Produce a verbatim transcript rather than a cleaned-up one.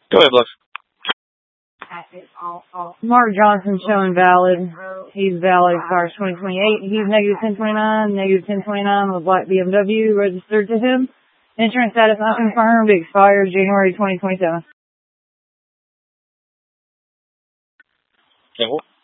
Go ahead, Lux. Mark Johnson showing valid. He's valid expires twenty twenty-eight. He's negative ten twenty-nine, negative ten twenty-nine with black B M W registered to him. Insurance status unconfirmed, expires January twenty twenty-seven. Okay, well,